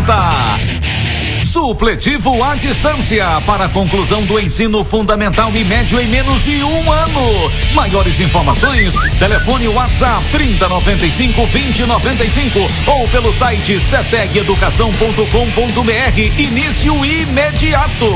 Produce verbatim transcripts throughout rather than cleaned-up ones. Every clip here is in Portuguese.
apresenta Supletivo à Distância para a conclusão do ensino fundamental e médio em menos de um ano. Maiores informações, telefone WhatsApp trinta, noventa e cinco, vinte, noventa e cinco ou pelo site ceteg educação ponto com ponto br. Início imediato.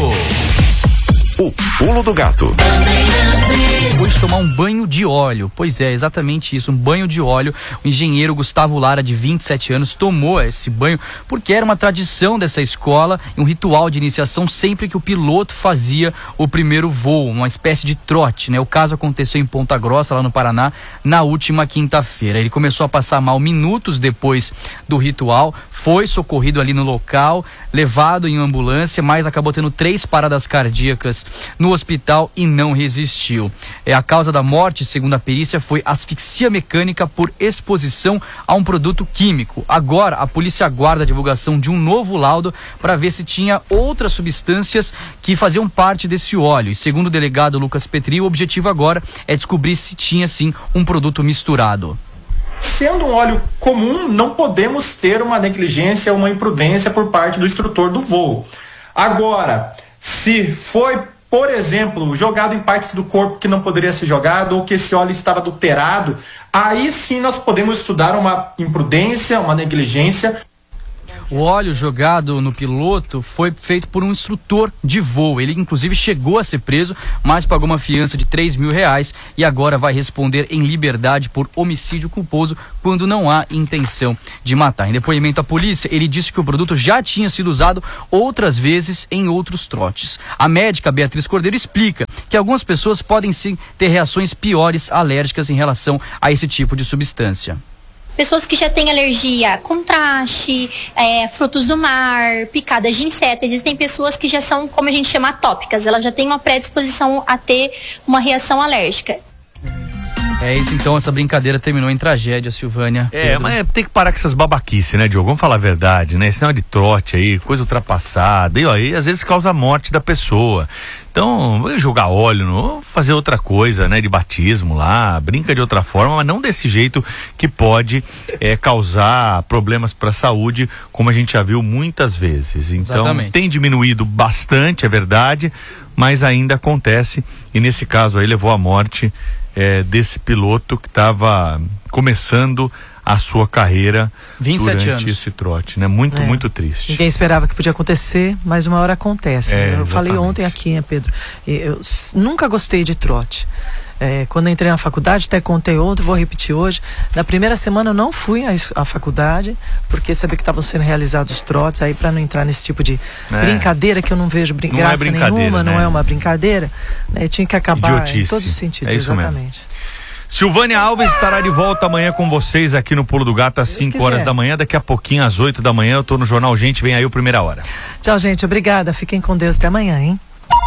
O pulo do gato. Depois de tomar um banho de óleo. Pois é, exatamente isso, um banho de óleo. O engenheiro Gustavo Lara, de vinte e sete anos, tomou esse banho porque era uma tradição dessa escola, um ritual de iniciação sempre que o piloto fazia o primeiro voo, uma espécie de trote, né? O caso aconteceu em Ponta Grossa, lá no Paraná, na última quinta-feira. Ele começou a passar mal minutos depois do ritual, foi socorrido ali no local, levado em ambulância, mas acabou tendo três paradas cardíacas no hospital e não resistiu. É, a causa da morte, segundo a perícia, foi asfixia mecânica por exposição a um produto químico. Agora, a polícia aguarda a divulgação de um novo laudo para ver se tinha outras substâncias que faziam parte desse óleo. E segundo o delegado Lucas Petri, o objetivo agora é descobrir se tinha, sim, um produto misturado. Sendo um óleo comum, não podemos ter uma negligência, uma imprudência por parte do instrutor do voo. Agora, se foi, por exemplo, jogado em partes do corpo que não poderia ser jogado, ou que esse óleo estava adulterado, aí sim nós podemos estudar uma imprudência, uma negligência. O óleo jogado no piloto foi feito por um instrutor de voo. Ele inclusive chegou a ser preso, mas pagou uma fiança de três mil reais e agora vai responder em liberdade por homicídio culposo quando não há intenção de matar. Em depoimento à polícia, ele disse que o produto já tinha sido usado outras vezes em outros trotes. A médica Beatriz Cordeiro explica que algumas pessoas podem sim ter reações piores alérgicas em relação a esse tipo de substância. Pessoas que já têm alergia a contraste, é, frutos do mar, picadas de inseto. Existem pessoas que já são, como a gente chama, atópicas. Elas já têm uma predisposição a ter uma reação alérgica. É isso, então, essa brincadeira terminou em tragédia, Silvânia. É, Pedro. mas tem que parar com essas babaquices, né, Diogo? Vamos falar a verdade, né? Esse negócio de trote aí, coisa ultrapassada, e ó, aí às vezes causa a morte da pessoa. Então, vou jogar óleo, não, fazer outra coisa, né, de batismo lá, brinca de outra forma, mas não desse jeito que pode é, causar problemas para a saúde, como a gente já viu muitas vezes. Então, exatamente. Tem diminuído bastante, é verdade, mas ainda acontece, e nesse caso aí levou à morte É, desse piloto que estava começando a sua carreira vinte e sete durante anos. Esse trote, né? Muito, é. muito triste. Ninguém esperava que podia acontecer, mas uma hora acontece. É, né? Eu exatamente. falei ontem aqui, né, Pedro? Eu s- nunca gostei de trote. É, quando eu entrei na faculdade, até contei ontem, vou repetir hoje. Na primeira semana eu não fui à, es- à faculdade, porque sabia que estavam sendo realizados os trotes, aí para não entrar nesse tipo de É. brincadeira que eu não vejo brin- Não é graça brincadeira, nenhuma, né? não é uma brincadeira, né? Tinha que acabar Idiotice. em todos os sentidos, É isso mesmo. exatamente. Silvânia Alves estará de volta amanhã com vocês aqui no Pulo do Gato às cinco horas da manhã. Daqui a pouquinho, às oito da manhã, eu tô no Jornal Gente. Vem aí o Primeira Hora. Tchau, gente. Obrigada. Fiquem com Deus. Até amanhã, hein?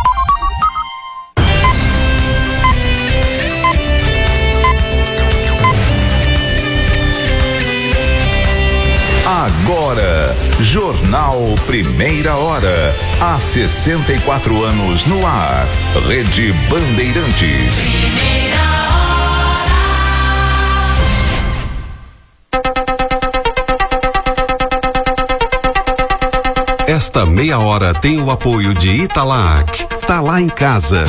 Agora, Jornal Primeira Hora. Há sessenta e quatro anos no ar. Rede Bandeirantes. Esta meia hora tem o apoio de Italac. Tá lá em casa.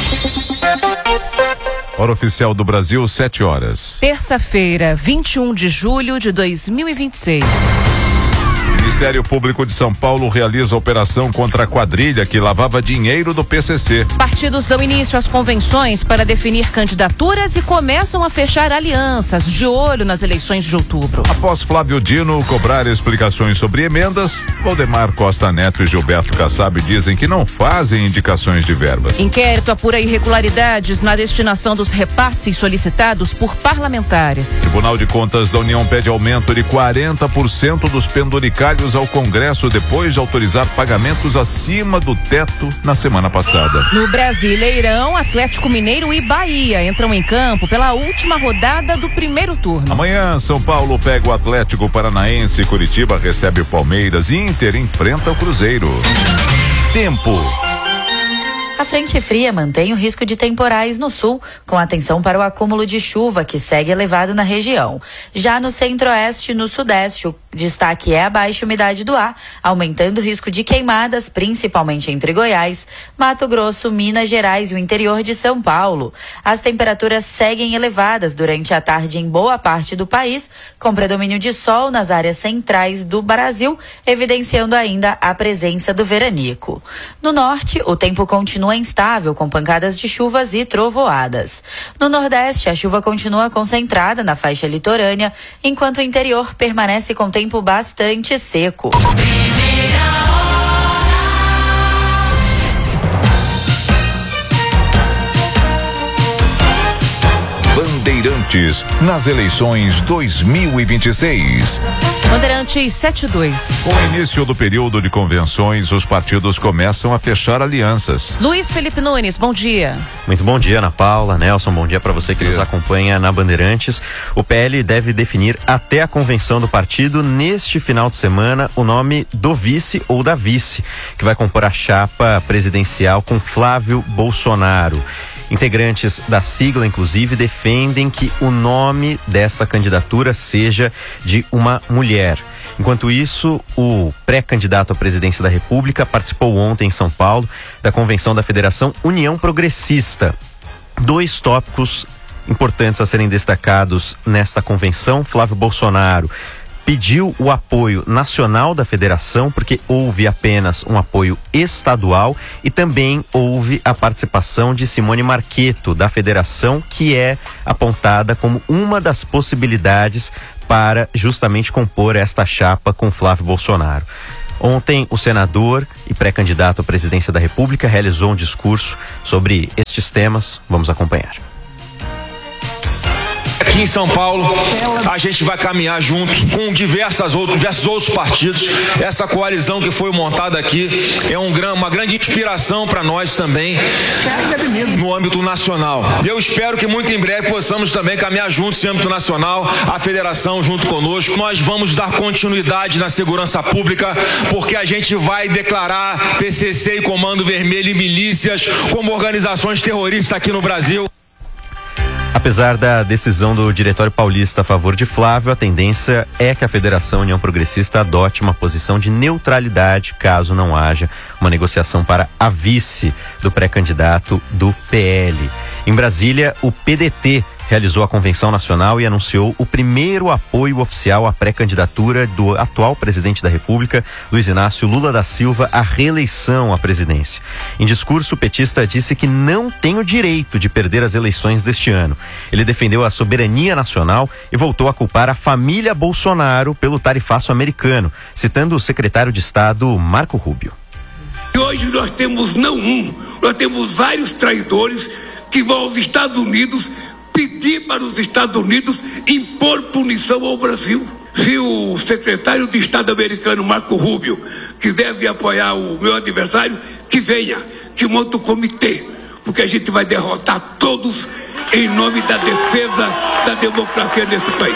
Hora oficial do Brasil, sete horas. Terça-feira, vinte e um de julho de dois mil e vinte e seis. O Ministério Público de São Paulo realiza operação contra a quadrilha que lavava dinheiro do P C C. Partidos dão início às convenções para definir candidaturas e começam a fechar alianças, de olho nas eleições de outubro. Após Flávio Dino cobrar explicações sobre emendas, Valdemar Costa Neto e Gilberto Kassab dizem que não fazem indicações de verbas. Inquérito apura irregularidades na destinação dos repasses solicitados por parlamentares. Tribunal de Contas da União pede aumento de quarenta por cento dos penduricalhos ao Congresso depois de autorizar pagamentos acima do teto na semana passada. No Brasileirão, Atlético Mineiro e Bahia entram em campo pela última rodada do primeiro turno. Amanhã, São Paulo pega o Atlético Paranaense, Curitiba recebe o Palmeiras e Inter enfrenta o Cruzeiro. Tempo. A frente fria mantém o risco de temporais no sul, com atenção para o acúmulo de chuva que segue elevado na região. Já no centro-oeste e no sudeste, o destaque é a baixa umidade do ar, aumentando o risco de queimadas, principalmente entre Goiás, Mato Grosso, Minas Gerais e o interior de São Paulo. As temperaturas seguem elevadas durante a tarde em boa parte do país, com predomínio de sol nas áreas centrais do Brasil, evidenciando ainda a presença do veranico. No norte, o tempo continua instável, com pancadas de chuvas e trovoadas. No nordeste, a chuva continua concentrada na faixa litorânea, enquanto o interior permanece com tempo bastante seco. Bandeirantes nas eleições dois mil e vinte e seis. Bandeirantes sete dois. Com o início do período de convenções, os partidos começam a fechar alianças. Luiz Felipe Nunes, bom dia. Muito bom dia, Ana Paula, Nelson, bom dia para você que nos acompanha na Bandeirantes. O P L deve definir até a convenção do partido neste final de semana o nome do vice ou da vice, que vai compor a chapa presidencial com Flávio Bolsonaro. Integrantes da sigla, inclusive, defendem que o nome desta candidatura seja de uma mulher. Enquanto isso, o pré-candidato à presidência da República participou ontem em São Paulo da convenção da Federação União Progressista. Dois tópicos importantes a serem destacados nesta convenção: Flávio Bolsonaro pediu o apoio nacional da federação, porque houve apenas um apoio estadual, e também houve a participação de Simone Marchetto, da federação, que é apontada como uma das possibilidades para justamente compor esta chapa com Flávio Bolsonaro. Ontem, o senador e pré-candidato à presidência da República realizou um discurso sobre estes temas. Vamos acompanhar. Aqui em São Paulo, a gente vai caminhar junto com diversas outros, diversos outros partidos. Essa coalizão que foi montada aqui é um, uma grande inspiração para nós também no âmbito nacional. Eu espero que muito em breve possamos também caminhar juntos no âmbito nacional, a federação junto conosco. Nós vamos dar continuidade na segurança pública, porque a gente vai declarar P C C e Comando Vermelho e milícias como organizações terroristas aqui no Brasil. Apesar da decisão do Diretório Paulista a favor de Flávio, a tendência é que a Federação União Progressista adote uma posição de neutralidade caso não haja uma negociação para a vice do pré-candidato do P L. Em Brasília, o P D T realizou a convenção nacional e anunciou o primeiro apoio oficial à pré-candidatura do atual presidente da República, Luiz Inácio Lula da Silva, à reeleição à presidência. Em discurso, o petista disse que não tem o direito de perder as eleições deste ano. Ele defendeu a soberania nacional e voltou a culpar a família Bolsonaro pelo tarifaço americano, citando o secretário de Estado, Marco Rubio. E hoje nós temos não um, nós temos vários traidores que vão aos Estados Unidos pedir para os Estados Unidos impor punição ao Brasil. Se o secretário de Estado americano, Marco Rubio, quiser vir apoiar o meu adversário, que venha, que monte o comitê, porque a gente vai derrotar todos em nome da defesa da democracia nesse país.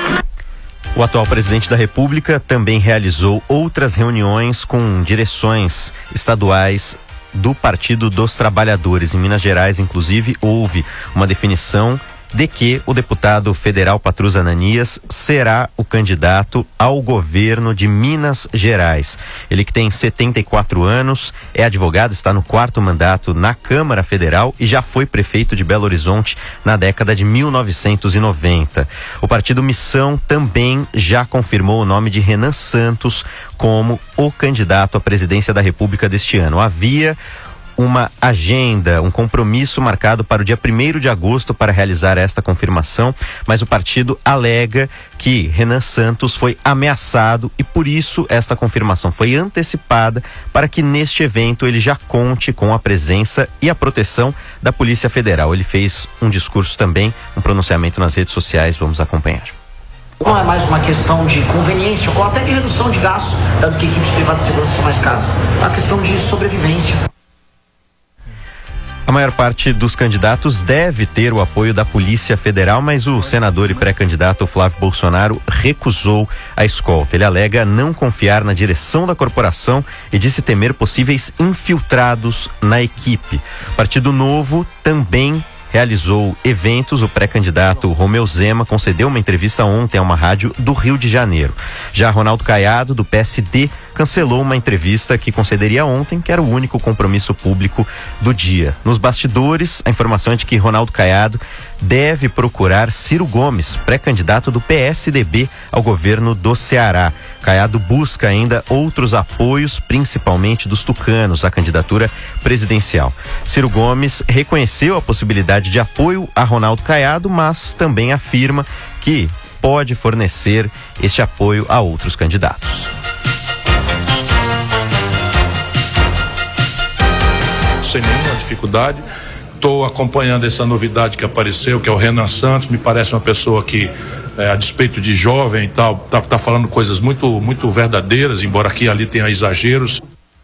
O atual presidente da República também realizou outras reuniões com direções estaduais do Partido dos Trabalhadores. Em Minas Gerais, inclusive, houve uma definição de que o deputado federal Patrus Ananias será o candidato ao governo de Minas Gerais. Ele que tem setenta e quatro anos, é advogado, está no quarto mandato na Câmara Federal e já foi prefeito de Belo Horizonte na década de mil novecentos e noventa. O partido Missão também já confirmou o nome de Renan Santos como o candidato à presidência da República deste ano. Havia uma agenda, um compromisso marcado para o dia primeiro de agosto para realizar esta confirmação, mas o partido alega que Renan Santos foi ameaçado e por isso esta confirmação foi antecipada para que neste evento ele já conte com a presença e a proteção da Polícia Federal. Ele fez um discurso também, um pronunciamento nas redes sociais, vamos acompanhar. Não é mais uma questão de conveniência ou até de redução de gastos, dado que equipes privadas de segurança são mais caras. É uma questão de sobrevivência. A maior parte dos candidatos deve ter o apoio da Polícia Federal, mas o senador e pré-candidato Flávio Bolsonaro recusou a escolta. Ele alega não confiar na direção da corporação e disse temer possíveis infiltrados na equipe. Partido Novo também realizou eventos. O pré-candidato Romeu Zema concedeu uma entrevista ontem a uma rádio do Rio de Janeiro. Já Ronaldo Caiado, do P S D, cancelou uma entrevista que concederia ontem, que era o único compromisso público do dia. Nos bastidores, a informação é de que Ronaldo Caiado deve procurar Ciro Gomes, pré-candidato do P S D B ao governo do Ceará. Caiado busca ainda outros apoios, principalmente dos tucanos, à candidatura presidencial. Ciro Gomes reconheceu a possibilidade de apoio a Ronaldo Caiado, mas também afirma que pode fornecer este apoio a outros candidatos. Sem nenhuma dificuldade. Estou acompanhando essa novidade que apareceu, que é o Renan Santos. Me parece uma pessoa que, é, a despeito de jovem e tal, tá, tá falando coisas muito, muito verdadeiras, embora aqui e ali tenha exageros.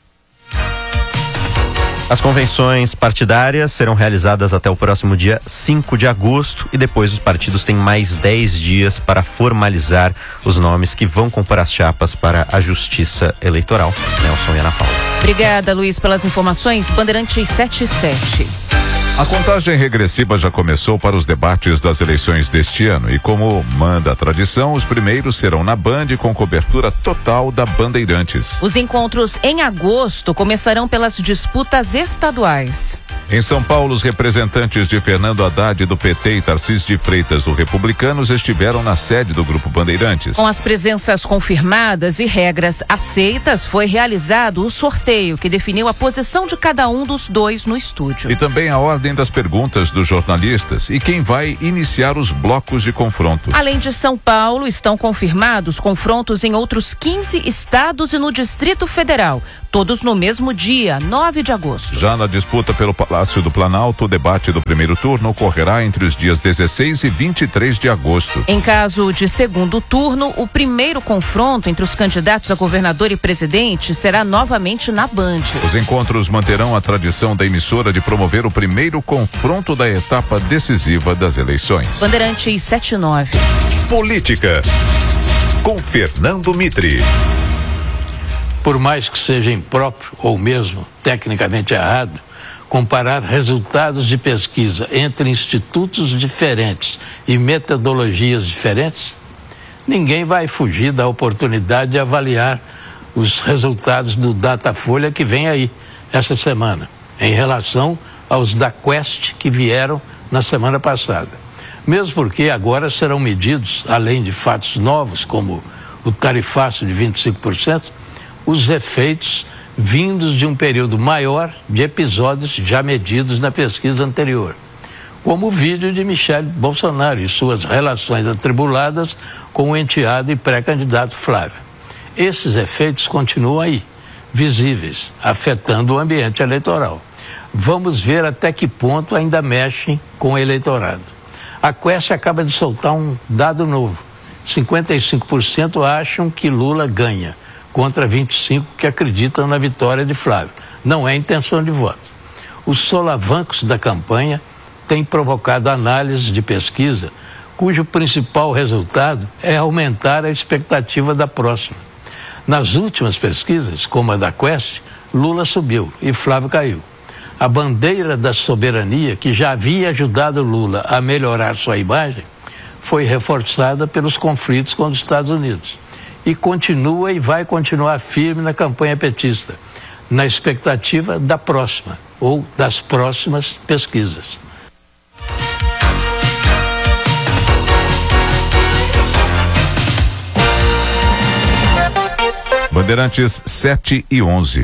As convenções partidárias serão realizadas até o próximo dia cinco de agosto e depois os partidos têm mais dez dias para formalizar os nomes que vão compor as chapas para a Justiça Eleitoral. Nelson e Ana Paula. Obrigada, Luiz, pelas informações. Bandeirantes sete e sete. A contagem regressiva já começou para os debates das eleições deste ano e, como manda a tradição, os primeiros serão na Band com cobertura total da Bandeirantes. Os encontros em agosto começarão pelas disputas estaduais. Em São Paulo, os representantes de Fernando Haddad do P T e Tarcísio de Freitas do Republicanos estiveram na sede do Grupo Bandeirantes. Com as presenças confirmadas e regras aceitas, foi realizado o sorteio que definiu a posição de cada um dos dois no estúdio. E também a ordem das perguntas dos jornalistas e quem vai iniciar os blocos de confronto. Além de São Paulo, estão confirmados confrontos em outros quinze estados e no Distrito Federal, todos no mesmo dia, nove de agosto. Já na disputa pelo Palácio do Planalto, o debate do primeiro turno ocorrerá entre os dias dezesseis e vinte e três de agosto. Em caso de segundo turno, o primeiro confronto entre os candidatos a governador e presidente será novamente na Band. Os encontros manterão a tradição da emissora de promover o primeiro confronto da etapa decisiva das eleições. Bandeirantes sete e nove. Política, com Fernando Mitre. Por mais que seja impróprio ou mesmo tecnicamente errado, comparar resultados de pesquisa entre institutos diferentes e metodologias diferentes, ninguém vai fugir da oportunidade de avaliar os resultados do Datafolha que vem aí essa semana, em relação aos da Quest que vieram na semana passada. Mesmo porque agora serão medidos, além de fatos novos, como o tarifaço de vinte e cinco por cento, os efeitos vindos de um período maior de episódios já medidos na pesquisa anterior, como o vídeo de Michele Bolsonaro e suas relações atribuladas com o enteado e pré-candidato Flávio. Esses efeitos continuam aí, visíveis, afetando o ambiente eleitoral. Vamos ver até que ponto ainda mexem com o eleitorado. A Quest acaba de soltar um dado novo. cinquenta e cinco por cento acham que Lula ganha, contra vinte e cinco por cento que acreditam na vitória de Flávio. Não é intenção de voto. Os solavancos da campanha têm provocado análise de pesquisa cujo principal resultado é aumentar a expectativa da próxima. Nas últimas pesquisas, como a da Quest, Lula subiu e Flávio caiu. A bandeira da soberania, que já havia ajudado Lula a melhorar sua imagem, foi reforçada pelos conflitos com os Estados Unidos. E continua e vai continuar firme na campanha petista, na expectativa da próxima ou das próximas pesquisas. Bandeirantes sete e onze.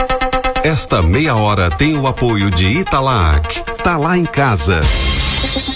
Esta meia hora tem o apoio de Italac. Tá lá em casa.